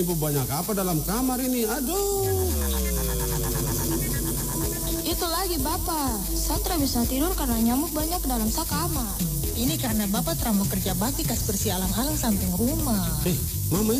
Ibu banyak apa dalam kamar ini? Aduh. Itu lagi Bapak, Satra bisa tidur karena nyamuk banyak dalam kamar. Ini karena Bapak terlalu kerja bakti kas bersih alang-alang samping rumah. Mama.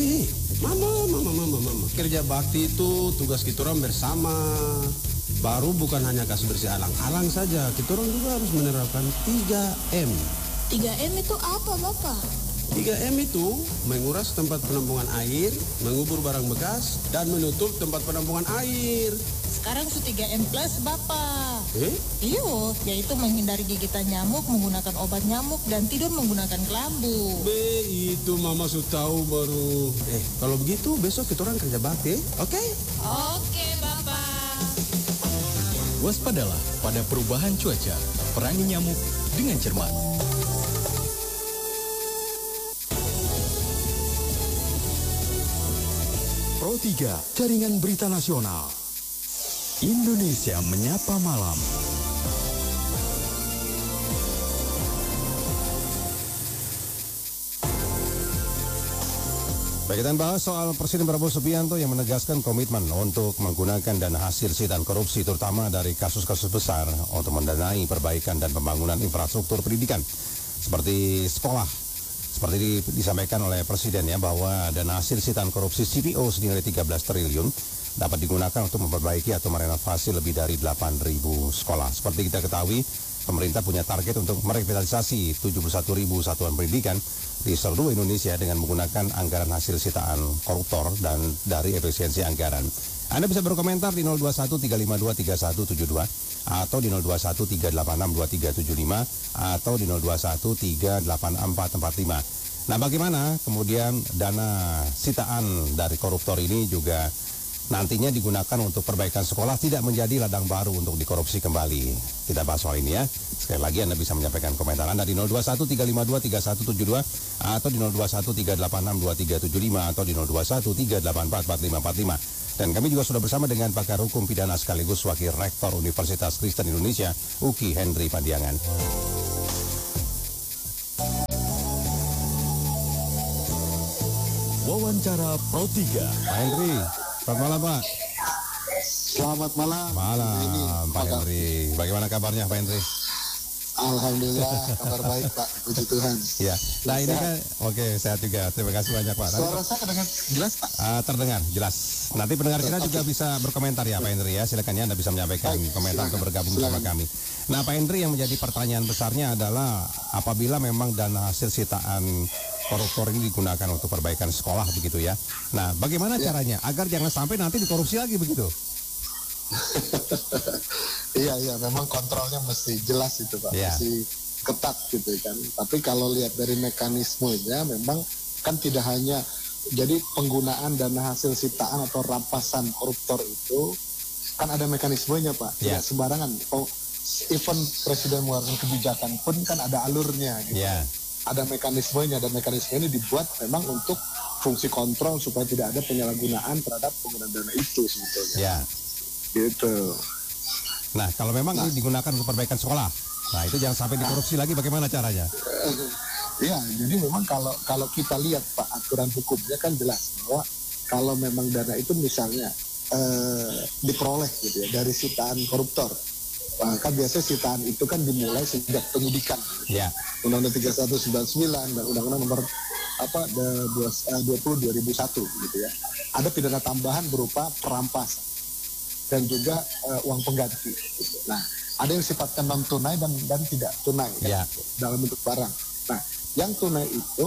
Kerja bakti itu tugas kita orang bersama. Baru bukan hanya kas bersih alang-alang saja, kita orang juga harus menerapkan 3M. 3M itu apa Bapak? 3M itu menguras tempat penampungan air, mengubur barang bekas, dan menutup tempat penampungan air. Sekarang su 3M plus Bapak. Iyo, yaitu menghindari gigitan nyamuk, menggunakan obat nyamuk, dan tidur menggunakan kelambu. Itu Mama sudah tahu baru. Kalau begitu besok kita orang kerja bakti, oke? Oke Bapak. Waspadalah pada perubahan cuaca, perangi nyamuk dengan cermat. Pro 3, Jaringan Berita Nasional. Indonesia Menyapa Malam. Baik, kita bahas soal Presiden Prabowo Subianto yang menegaskan komitmen untuk menggunakan dana hasil sitaan korupsi terutama dari kasus-kasus besar untuk mendanai perbaikan dan pembangunan infrastruktur pendidikan seperti sekolah. Seperti disampaikan oleh Presiden ya, bahwa dana hasil sitaan korupsi CPO senilai 13 triliun dapat digunakan untuk memperbaiki atau merenovasi lebih dari 8.000 sekolah. Seperti kita ketahui, pemerintah punya target untuk merevitalisasi 71.000 satuan pendidikan di seluruh Indonesia dengan menggunakan anggaran hasil sitaan koruptor dan dari efisiensi anggaran. Anda bisa berkomentar di 0213523172 atau di 0213862375 atau di 02138445. Nah, bagaimana kemudian dana sitaan dari koruptor ini juga nantinya digunakan untuk perbaikan sekolah tidak menjadi ladang baru untuk dikorupsi kembali. Kita bahas soal ini ya. Sekali lagi Anda bisa menyampaikan komentar Anda di 0213523172 atau di 0213862375 atau di 0213844545. Dan kami juga sudah bersama dengan pakar hukum pidana sekaligus Wakil Rektor Universitas Kristen Indonesia, Uki Henry Pandiangan. Wawancara Pro 3. Pak Henry, selamat malam Pak. Selamat malam. Malam Pak Henry. Bagaimana kabarnya Pak Henry? Alhamdulillah, kabar baik Pak, puji Tuhan. Ya, nah ini kan, oke, sehat juga. Terima kasih banyak Pak. Suara saya terdengar jelas Pak? Terdengar, jelas. Nanti pendengar kita juga bisa berkomentar ya Pak Henry ya. Silakan ya Anda bisa menyampaikan komentar atau bergabung bersama kami. Nah Pak Henry, yang menjadi pertanyaan besarnya adalah apabila memang dana hasil sitaan koruptor ini digunakan untuk perbaikan sekolah begitu ya. Nah bagaimana caranya agar jangan sampai nanti dikorupsi lagi begitu? Iya, memang kontrolnya mesti jelas itu Pak, mesti ketat gitu kan. Tapi kalau lihat dari mekanismenya memang kan tidak hanya, jadi penggunaan dana hasil sitaan atau rampasan koruptor itu kan ada mekanismenya Pak, tidak sembarangan. Even Presiden mengeluarkan kebijakan pun kan ada alurnya gitu. Ada mekanismenya, dan mekanisme ini dibuat memang untuk fungsi kontrol supaya tidak ada penyalahgunaan terhadap penggunaan dana itu sebetulnya. Gitu. Nah, kalau memang ini digunakan untuk perbaikan sekolah, nah itu jangan sampai dikorupsi lagi, bagaimana caranya? Ya, jadi memang kalau kita lihat Pak, aturan hukumnya kan jelas bahwa kalau memang dana itu misalnya diperoleh gitu ya dari sitaan koruptor, kan biasanya sitaan itu kan dimulai sejak penyidikan. Undang-Undang 3199 dan Undang-Undang nomor 20/2001 gitu ya. Ada pidana tambahan berupa perampasan dan juga uang pengganti. Gitu. Nah, ada yang sifatnya non tunai dan tidak tunai dalam bentuk barang. Nah, yang tunai itu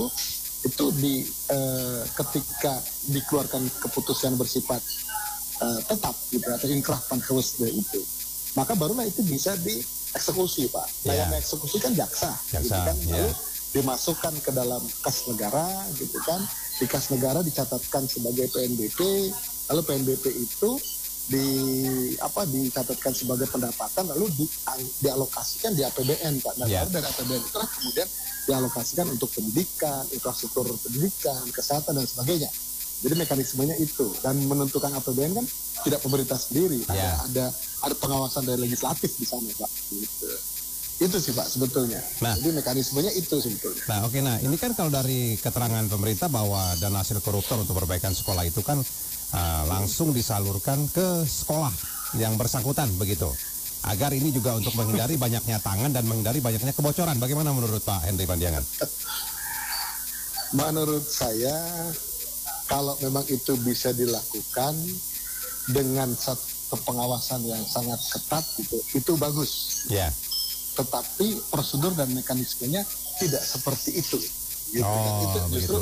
ketika dikeluarkan keputusan bersifat tetap gitu atau inkrah pankhawasde itu, maka barulah itu bisa dieksekusi Pak. Nah, yang eksekusi kan jaksa gitu kan, lalu dimasukkan ke dalam kas negara gitu kan, di kas negara dicatatkan sebagai PNBP, lalu PNBP itu dicatatkan sebagai pendapatan, lalu dialokasikan di APBN Pak. Nah, baru dari APBN itulah kemudian dialokasikan untuk pendidikan, infrastruktur pendidikan, kesehatan dan sebagainya. Jadi mekanismenya itu, dan menentukan APBN kan tidak pemerintah sendiri, ada pengawasan dari legislatif di sana Pak. Gitu. Itu sih Pak sebetulnya. Nah, jadi mekanismenya itu sebetulnya. Nah, oke. Nah, ini kan kalau dari keterangan pemerintah bahwa dana hasil koruptor untuk perbaikan sekolah itu kan langsung disalurkan ke sekolah yang bersangkutan begitu. Agar ini juga untuk menghindari banyaknya tangan dan menghindari banyaknya kebocoran. Bagaimana menurut Pak Henry Pandiangan? Menurut saya, kalau memang itu bisa dilakukan dengan satu pengawasan yang sangat ketat gitu, itu bagus. Ya. Tetapi prosedur dan mekanismenya tidak seperti itu. Gitu kan. Itu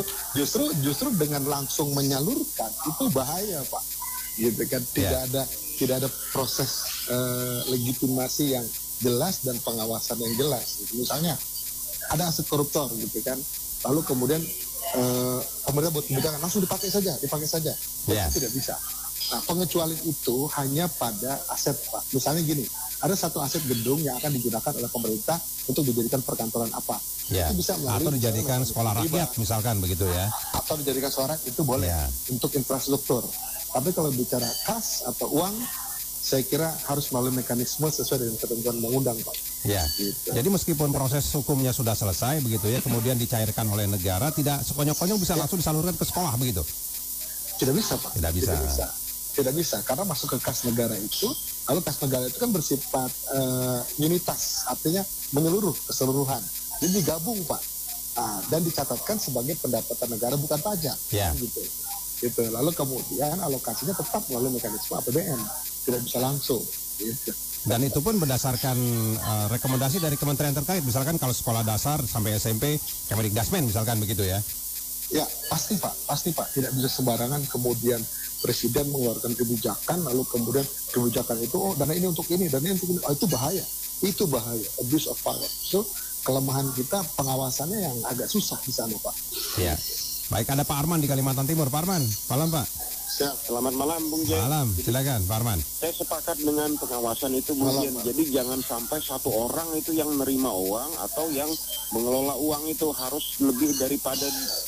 justru dengan langsung menyalurkan itu bahaya Pak. Gitu kan. Tidak ada proses legitimasi yang jelas dan pengawasan yang jelas. Gitu. Misalnya ada aset koruptor gitu kan. Lalu kemudian pemerintah buat kebijakan langsung dipakai saja. Yeah. Itu tidak bisa. Nah, pengecualian itu hanya pada aset Pak. Misalnya gini, ada satu aset gedung yang akan digunakan oleh pemerintah untuk dijadikan perkantoran apa. Yeah. Itu bisa melalui atau dijadikan sekolah rakyat misalkan begitu ya. Atau dijadikan sekolah rakyat itu boleh untuk infrastruktur. Tapi kalau bicara kas atau uang, saya kira harus melalui mekanisme sesuai dengan ketentuan undang-undang Pak. Ya. Gitu. Jadi meskipun proses hukumnya sudah selesai begitu ya, kemudian dicairkan oleh negara, tidak sekonyong-konyong bisa langsung disalurkan ke sekolah begitu? Tidak bisa Pak. Tidak bisa, karena masuk ke kas negara itu, lalu kas negara itu kan bersifat unitas, artinya menyeluruh, keseluruhan. Jadi digabung Pak, dan dicatatkan sebagai pendapatan negara bukan pajak, gitu. Lalu kemudian alokasinya tetap melalui mekanisme APBN, tidak bisa langsung. Gitu. Dan itu pun berdasarkan rekomendasi dari kementerian terkait, misalkan kalau sekolah dasar sampai SMP, Kemendikdasmen misalkan begitu ya? Ya pasti Pak, tidak bisa sembarangan kemudian Presiden mengeluarkan kebijakan, lalu kemudian kebijakan itu, dana ini untuk ini, itu bahaya, abuse of power. So, kelemahan kita pengawasannya yang agak susah di sana, Pak. Ya, baik, ada Pak Arman di Kalimantan Timur. Pak Arman, malam Pak. Siap, selamat malam Bung Jay. Malam, silakan Pak Arman. Saya sepakat dengan pengawasan itu Bung Jay. Jadi jangan sampai satu orang itu yang menerima uang atau yang mengelola uang itu harus lebih daripada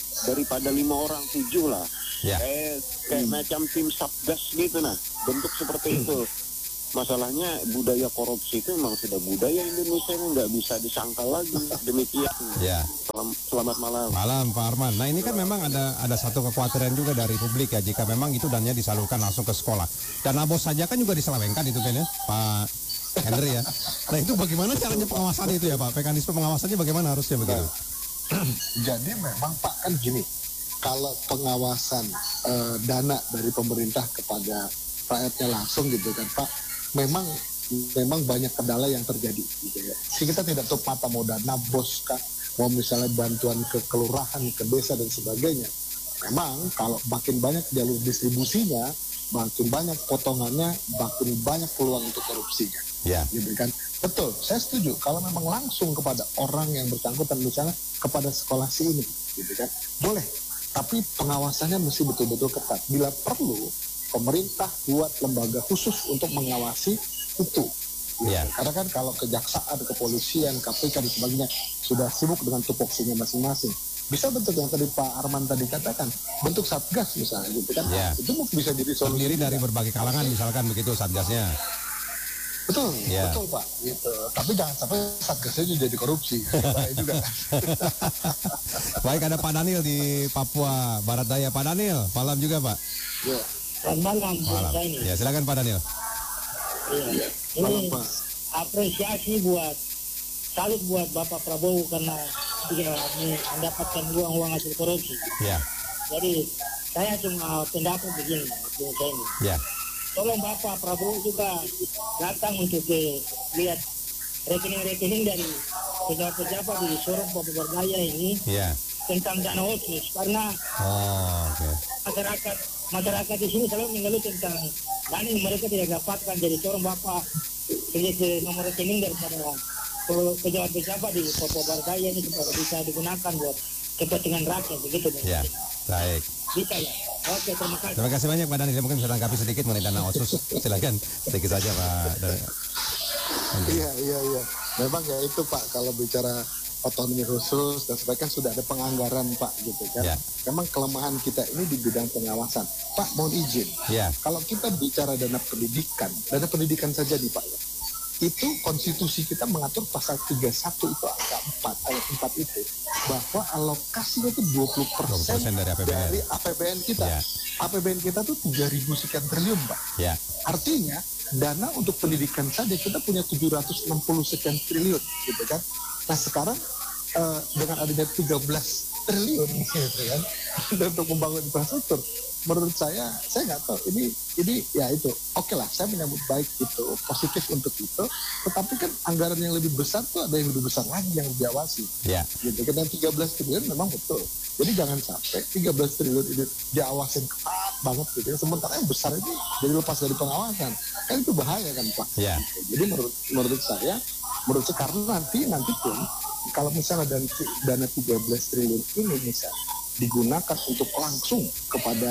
5 orang, 7 lah. Ya. Kayak macam tim Satgas gitu nah, bentuk seperti itu. Masalahnya budaya korupsi itu memang sudah budaya Indonesia ini nggak bisa disangkal lagi. Demikian. Ya. Selamat malam. Malam Pak Arman. Nah ini kan memang ada satu kekhawatiran juga dari publik ya, jika memang itu dananya disalurkan langsung ke sekolah. Dan bos saja kan juga diselewengkan itu kan ya Pak Henry ya. Nah itu bagaimana caranya pengawasan itu ya Pak? Mekanisme pengawasannya bagaimana harusnya begitu? Jadi memang Pak kan gini, kalau pengawasan dana dari pemerintah kepada rakyatnya langsung gitu kan Pak, memang banyak kendala yang terjadi gitu ya. Jadi kita tidak tutup mata mau dana bos kah, mau misalnya bantuan ke kelurahan, ke desa dan sebagainya. Memang kalau makin banyak jalur distribusinya, makin banyak potongannya, makin banyak peluang untuk korupsinya. Ya. Gitu kan. Betul, saya setuju. Kalau memang langsung kepada orang yang bersangkutan, misalnya kepada sekolah si ini, gitu kan, boleh. Tapi pengawasannya mesti betul-betul ketat. Bila perlu, pemerintah buat lembaga khusus untuk mengawasi itu. Ya. Karena kan kalau kejaksaan, kepolisian, KPK dan sebagainya sudah sibuk dengan tupoksinya masing-masing. Bisa bentuk yang tadi Pak Arman tadi katakan, bentuk satgas misalnya, gitu kan? Ya. Itu bisa jadi solusi. Terdiri dari berbagai kalangan misalkan begitu satgasnya. Betul, ya. Betul Pak. Gitu. Tapi jangan sampai satgasnya jadi korupsi. Juga. Baik, ada Pak Daniel di Papua Barat Daya. Pak Daniel, malam juga Pak. Ya. Selamat malam. Ya, silakan Pak Daniel. Iya. Ini apresiasi salut buat Bapak Prabowo karena dia mendapatkan uang hasil korupsi. Ya. Jadi saya cuma pendapat begini, Bung Saini. Ya. Tolong Bapak Prabowo juga datang untuk lihat rekening-rekening dari pejabat-pejabat di Sorong Papua Barat Daya ini tentang dana otsus, karena masyarakat di sini selalu mengeluh tentang dana yang mereka tidak dapatkan. Jadi Sorong Bapak lihat nomor rekening daripada pejabat-pejabat di Papua Barat Daya ini supaya bisa digunakan buat kepentingan rakyat begitu. Ya, baik. Bisa ya. Oke, terima kasih. Terima kasih banyak Pak Daniel. Mungkin bisa tanggapi sedikit mengenai dana otsus. Silakan sedikit saja Pak. Iya. Memang ya itu Pak, kalau bicara otonomi khusus dan sebagainya kan sudah ada penganggaran Pak gitu kan. Ya. Memang kelemahan kita ini di bidang pengawasan. Pak, mohon izin. Ya. Kalau kita bicara dana pendidikan saja nih Pak ya. itu konstitusi kita mengatur pasal 31 itu angka 4, ayat 4 itu, bahwa alokasinya itu 20% dari APBN kita. Ya. APBN kita tuh 3.000 sekian triliun, Pak. Ya. Artinya dana untuk pendidikan saja kita punya 760 sekian triliun, gitu kan. Nah sekarang dengan adanya 13 triliun gitu kan untuk membangun infrastruktur, menurut saya nggak tahu ini ya itu oke lah, saya menyambut baik itu, positif untuk itu, tetapi kan anggaran yang lebih besar tuh ada yang lebih besar lagi yang harus diawasi. Gitu kan, dan 13 triliun memang betul. Jadi jangan sampai 13 triliun ini diawasin ketat banget gitu ya, sementara yang besar ini jadi lepas dari pengawasan, kan itu bahaya kan Pak. Jadi menurut saya karena nanti pun kalau misalnya dana 13 triliun ini bisa digunakan untuk langsung kepada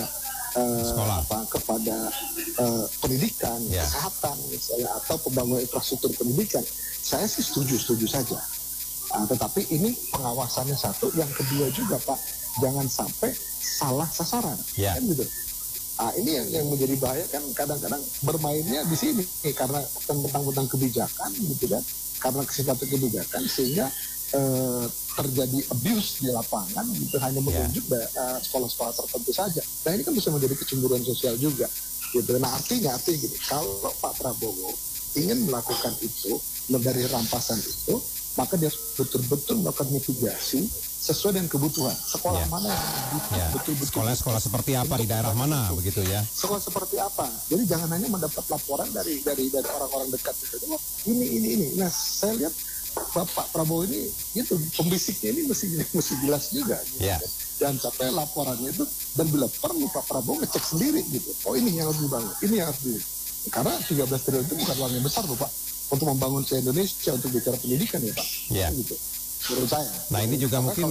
kepada pendidikan, kesehatan misalnya, atau pembangunan infrastruktur pendidikan, saya sih setuju saja. Tetapi ini pengawasannya satu, yang kedua juga Pak, jangan sampai salah sasaran, kan gitu. Ini yang menjadi bahaya kan, kadang-kadang bermainnya di sini karena tentang kebijakan gitu kan, karena kesempatan kebijakan sehingga terjadi abuse di lapangan gitu, hanya menunjuk sekolah-sekolah tertentu saja. Nah ini kan bisa menjadi kecemburuan sosial juga gitu. Nah artinya gitu, kalau Pak Prabowo ingin melakukan itu dari rampasan itu, maka dia betul-betul melakukan mitigasi sesuai dengan kebutuhan. Sekolah mana yang betul-betul sekolah seperti apa di daerah mana begitu ya? Sekolah seperti apa? Jadi jangan hanya mendapat laporan dari orang-orang dekat itu. Ini. Nah saya lihat Bapak Prabowo ini itu pembisiknya ini mesti jelas juga gitu. Jangan sampai laporannya itu, dan bila perlu Pak Prabowo ngecek sendiri gitu. Oh ini yang harus dibangun, ini yang harus dibangun. Karena 13 triliun itu bukan uang yang besar loh Pak, untuk membangun se-Indonesia, untuk bicara pendidikan ya Pak. Gitu. Menurut saya. Nah ini juga mungkin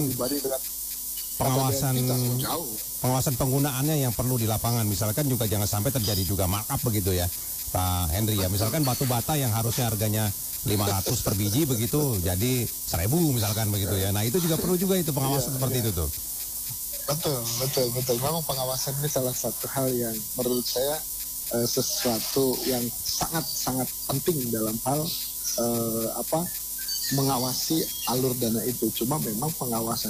pengawasan penggunaannya yang perlu di lapangan. Misalkan juga jangan sampai terjadi juga markup begitu ya Pak Henry ya. Misalkan batu bata yang harusnya harganya 500 per biji begitu jadi 1.000 misalkan begitu ya. Nah itu juga perlu juga itu pengawasan seperti itu tuh. Betul. Memang pengawasan ini salah satu hal yang menurut saya sesuatu yang sangat penting dalam hal mengawasi alur dana itu. Cuma memang pengawasan